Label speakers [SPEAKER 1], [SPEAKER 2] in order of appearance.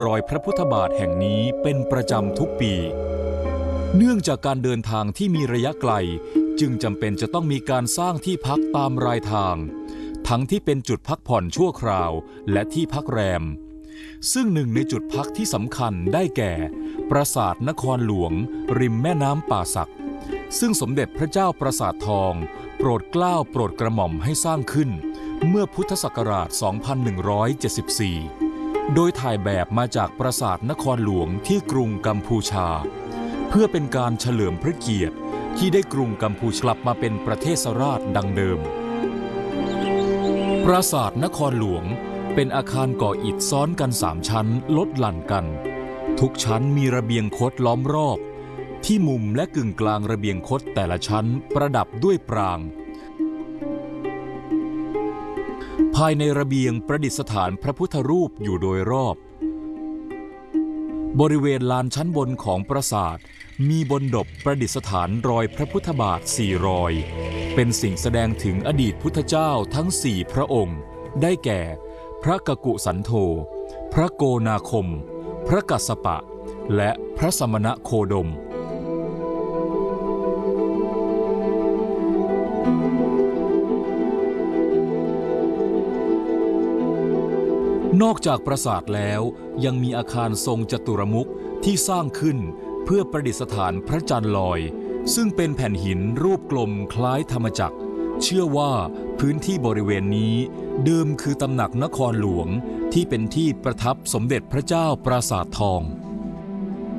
[SPEAKER 1] รอยพระพุทธบาทแห่งนี้เป็นประจำทุกปีเนื่องจากการเดินทางที่มีระยะไกลจึงจำเป็นจะต้องมีการสร้างที่พักตามรายทางทั้งที่เป็นจุดพักผ่อนชั่วคราวและที่พักแรมซึ่งหนึ่งในจุดพักที่สำคัญได้แก่ปราสาทนครหลวงริมแม่น้ำป่าสักซึ่งสมเด็จพระเจ้าปราสาททองโปรดเกล้าโปรดกระหม่อมให้สร้างขึ้นเมื่อพุทธศักราช 2174 โดยถ่ายแบบมาจากปราสาทนครหลวงที่กรุงกัมพูชาเพื่อเป็นการเฉลิมพระเกียรติที่ได้กรุงกัมพูชากลับมาเป็นประเทศราชดังเดิมปราสาทนครหลวงเป็นอาคารก่ออิฐซ้อนกัน3ชั้นลดหลั่นกันทุกชั้นมีระเบียงคดล้อมรอบที่มุมและกึ่งกลางระเบียงคดแต่ละชั้นประดับด้วยปรางภายในระเบียงประดิษฐานพระพุทธรูปอยู่โดยรอบบริเวณลานชั้นบนของปราสาทมีบนดบประดิษฐานรอยพระพุทธบาท4 รอยเป็นสิ่งแสดงถึงอดีตพุทธเจ้าทั้ง4 พระองค์ได้แก่พระกกุสันโธพระโกนาคมพระกัสสปะและพระสมณโคดมนอกจากปราสาทแล้วยังมีอาคารทรงจัตุรมุขที่สร้างขึ้นเพื่อประดิษฐานพระจันทร์ลอยซึ่งเป็นแผ่นหินรูปกลมคล้ายธรรมจักรเชื่อว่าพื้นที่บริเวณนี้เดิมคือตำหนักนครหลวงที่เป็นที่ประทับสมเด็จพระเจ้าปราสาททอง